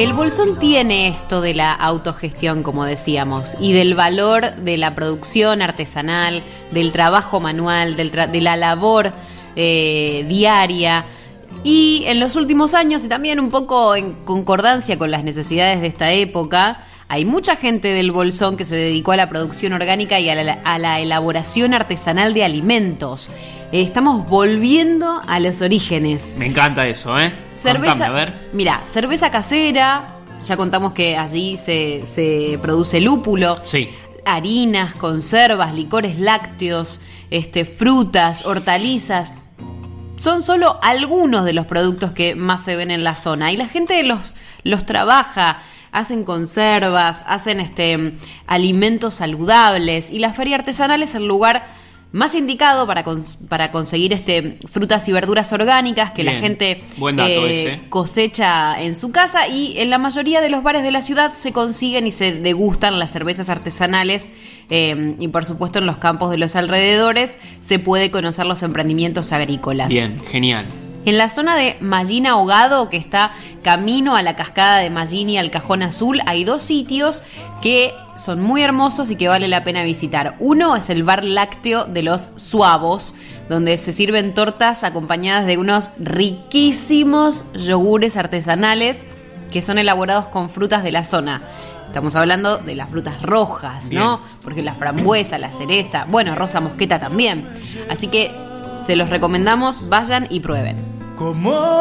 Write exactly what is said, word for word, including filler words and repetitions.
El Bolsón tiene esto de la autogestión, como decíamos, y del valor de la producción artesanal, del trabajo manual, del tra- de la labor eh, diaria. Y en los últimos años, y también un poco en concordancia con las necesidades de esta época, hay mucha gente del Bolsón que se dedicó a la producción orgánica y a la, a la elaboración artesanal de alimentos. Eh, estamos volviendo a los orígenes. Me encanta eso, ¿eh? Cerveza, Contame, a ver. Mirá, cerveza casera, ya contamos que allí se, se produce lúpulo. Sí. Harinas, conservas, licores lácteos, este, frutas, hortalizas. Son solo algunos de los productos que más se ven en la zona. Y la gente los, los trabaja, hacen conservas, hacen este, alimentos saludables. Y la feria artesanal es el lugar más indicado para, con, para conseguir este, frutas y verduras orgánicas que Bien. la gente Buen dato eh, ese. cosecha en su casa, y en la mayoría de los bares de la ciudad se consiguen y se degustan las cervezas artesanales, eh, y por supuesto en los campos de los alrededores se puede conocer los emprendimientos agrícolas. Bien, genial. En la zona de Mallín Ahogado, que está camino a la cascada de Mallín y al Cajón Azul, hay dos sitios que son muy hermosos y que vale la pena visitar. Uno es el bar lácteo de los Suavos, donde se sirven tortas acompañadas de unos riquísimos yogures artesanales que son elaborados con frutas de la zona. Estamos hablando de las frutas rojas, ¿no? Bien. Porque la frambuesa, la cereza, bueno, rosa mosqueta también. Así que se los recomendamos, vayan y prueben. Como